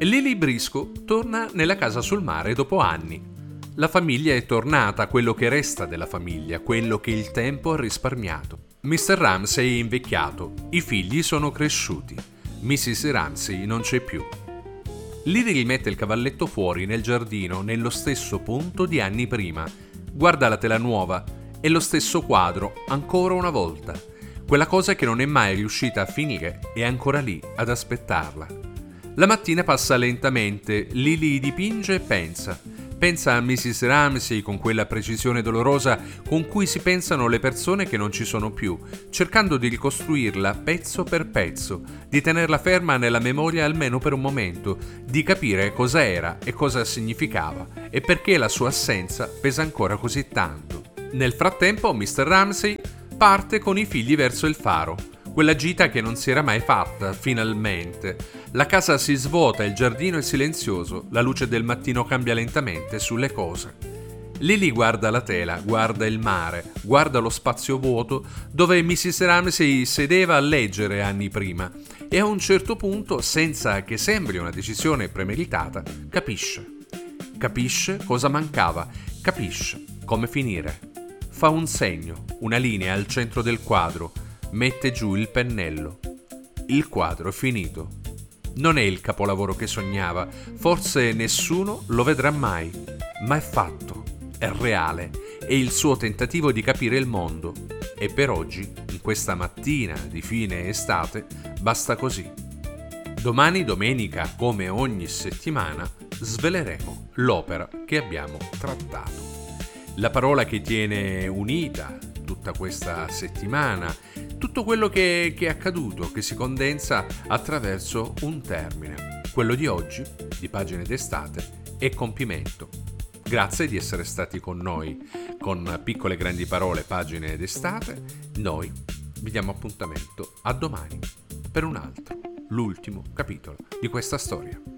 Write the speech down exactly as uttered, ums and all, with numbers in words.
Lily Briscoe torna nella casa sul mare dopo anni. La famiglia è tornata, quello che resta della famiglia, quello che il tempo ha risparmiato. mister Ramsay è invecchiato, i figli sono cresciuti. missis Ramsay non c'è più. Lily rimette il cavalletto fuori nel giardino, nello stesso punto di anni prima. Guarda la tela nuova, è lo stesso quadro, ancora una volta. Quella cosa che non è mai riuscita a finire è ancora lì, ad aspettarla. La mattina passa lentamente, Lily dipinge e pensa. Pensa a missis Ramsay con quella precisione dolorosa con cui si pensano le persone che non ci sono più, cercando di ricostruirla pezzo per pezzo, di tenerla ferma nella memoria almeno per un momento, di capire cosa era e cosa significava e perché la sua assenza pesa ancora così tanto. Nel frattempo mister Ramsay parte con i figli verso il faro, quella gita che non si era mai fatta, finalmente. La casa si svuota, il giardino è silenzioso, la luce del mattino cambia lentamente sulle cose. Lily guarda la tela, guarda il mare, guarda lo spazio vuoto dove missis Ramsay sedeva a leggere anni prima e a un certo punto, senza che sembri una decisione premeditata, capisce. Capisce cosa mancava, capisce come finire. Fa un segno, una linea al centro del quadro, mette giù il pennello. Il quadro è finito. Non è il capolavoro che sognava, forse nessuno lo vedrà mai, ma è fatto, è reale, è il suo tentativo di capire il mondo. E per oggi, in questa mattina di fine estate, basta così. Domani domenica, come ogni settimana, sveleremo l'opera che abbiamo trattato. La parola che tiene unita tutta questa settimana, tutto quello che, che è accaduto, che si condensa attraverso un termine. Quello di oggi, di Pagine d'estate, è compimento. Grazie di essere stati con noi con Piccole Grandi Parole, Pagine d'estate. Noi vi diamo appuntamento a domani per un altro, l'ultimo capitolo di questa storia.